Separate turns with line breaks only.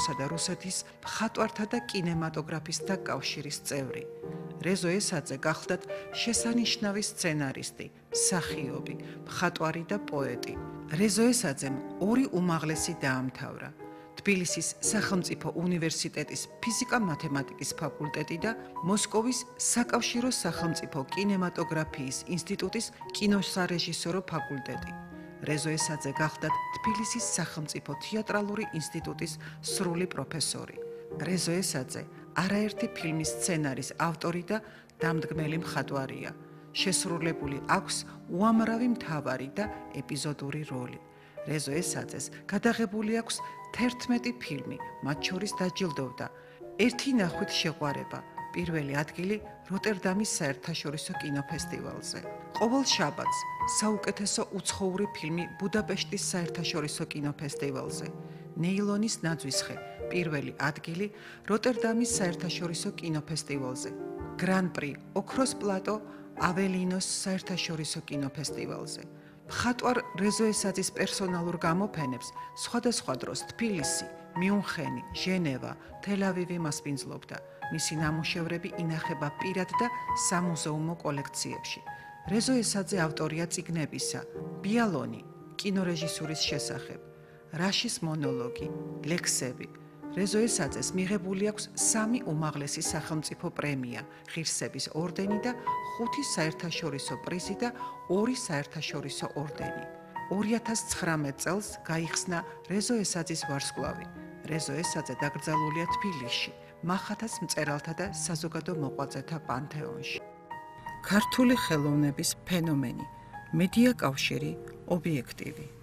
საქართველოსა და რუსეთის მხატვართა და კინემატოგრაფისტთა კავშირის წევრი. რეზო ესაძე გახლდათ შესანიშნავი სცენარისტი, მსახიობი, მხატვარი და პოეტი. რეზო ესაძემ ორი უმაღლესი დაამთავრა. თბილისის სახელმწიფო უნივერსიტეტის ფიზიკა-მათემატიკის ფაკულტეტი და მოსკოვის საკავშირო სახელმწიფო კინემატოგრაფიის ინსტიტუტის კინოსარეჟისორო ფაკულტეტი. რეზო ესაძე გახლდათ თბილისის სახელმწიფო თეატრალური ინსტიტუტის სრული პროფესორი. რეზო ესაძე არაერთი ფილმის სცენარის ავტორი და დამდგმელი მხატვარია. შესრულებული აქვს უამრავი მთავარი და ეპიზოდური როლი. რეზო ესაძეს გადაღებული აქვს 11 ფილმი, მათ შორის დაჯილდოვდა ერთი ნახვით შეყვარება, პირველი ადგილი როტერდამის საერთაშორისო კინოფესტივალზე. ყოველ შაბათს საუკეთესო უცხოური ფილმი ბუდაპეშტის საერთაშორისო კინოფესტივალზე. ნეილონის ნაძვისხე, პირველი ადგილი როტერდამის საერთაშორისო კინოფესტივალზე. გრან-პრი ოქროს პლატო აველინოს საერთაშორისო კინოფესტივალზე. მხატვარ რეზო ესაძის პერსონალურ გამოფენებს სხვადასხვა დროს თბილისი, მიუნხენი, ჟენევა, თელ-ავივი მასპინძლობდა. მისი ნამუშევრები ინახება პირად და სამუზეუმო კოლექციებში. რეზო ესაძე ავტორია წიგნებისა: ბიალონი, კინორეჟისურის შესახებ, რაშის მონოლოგი, ლექსები. რეზო ესაძეს მიღებული აქვს 3 უმაღლესი სახელმწიფო პრემია, ღირსების ორდენი და 5 საერთაშორისო პრიზი და 2 საერთაშორისო ორდენი. 2019 წელს გაიხსნა რეზო ესაძის ვარსკვლავი. რეზო ესაძე დაკრძალულია თბილისში, მახათას მწერალთა და საზოგადო მოღვაწეთა პანთეონში. ქართული ხელოვნების ფენომენი, მედია კავშირი, ობიექტივი.